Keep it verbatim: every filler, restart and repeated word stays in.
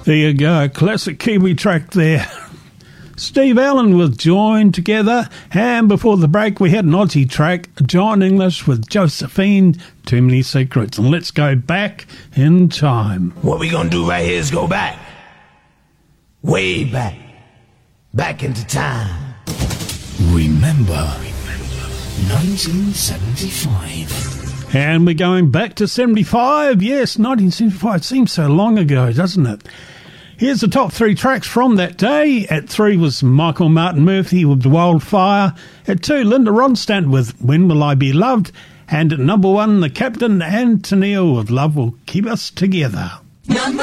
There you go, classic Kiwi track there. Steve Allen with Joined Together, and before the break we had an Aussie track, John English with Josephine, Too Many Secrets. And let's go back in time. What we gonna do right here is go back. Way back. Back into time. Remember nineteen seventy-five. And we're going back to seventy-five. Yes, nineteen seventy-five. It seems so long ago, doesn't it? Here's the top three tracks from that day. At three was Michael Martin Murphey with Wildfire. At two, Linda Ronstadt with When Will I Be Loved. And at number one, the Captain and Tennille with Love Will Keep Us Together. Number